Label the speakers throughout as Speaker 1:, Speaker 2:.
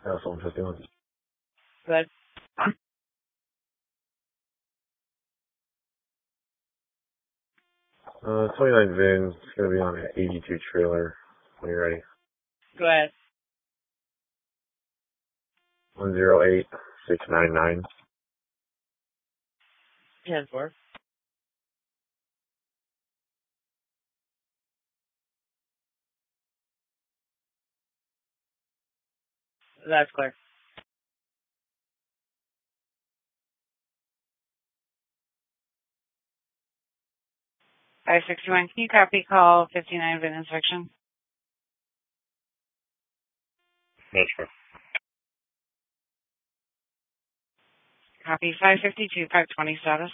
Speaker 1: That's 151.
Speaker 2: Good.
Speaker 1: 29 VIN. It's going to be on an 82 trailer when you're ready.
Speaker 2: Go ahead.
Speaker 1: 108699.
Speaker 2: 10-4. That's clear. 561, can you copy call 59 VIN inspection?
Speaker 1: That's correct.
Speaker 2: Copy 552, 520 status.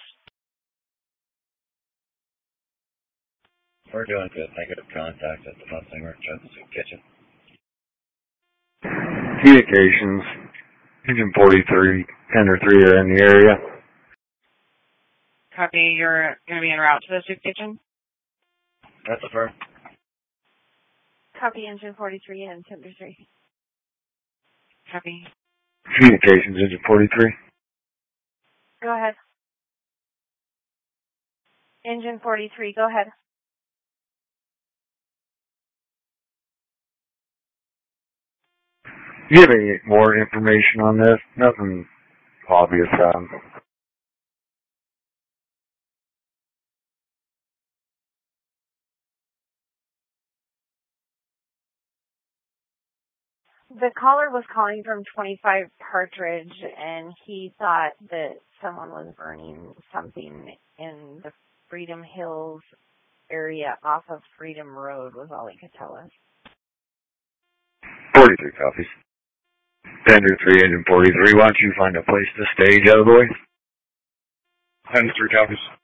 Speaker 3: We're doing good. Negative contact at the Mustang Emergency Kitchen.
Speaker 1: Communications. Engine 43, Tender 3 are in the area.
Speaker 2: Copy, you're going to be en route to the soup kitchen?
Speaker 3: That's firm.
Speaker 2: Copy, engine 43 and Tender 3. Copy.
Speaker 1: Communications, Engine 43.
Speaker 2: Go ahead. Engine 43, go ahead.
Speaker 1: Do you have any more information on this? Nothing obvious.
Speaker 2: The caller was calling from 25 Partridge, and he thought that someone was burning something in the Freedom Hills area off of Freedom Road, was all he could tell us.
Speaker 1: 43 copies. Tender 3, Engine 43. Why don't you find a place to stage out of the way?
Speaker 3: Tender 3 copies.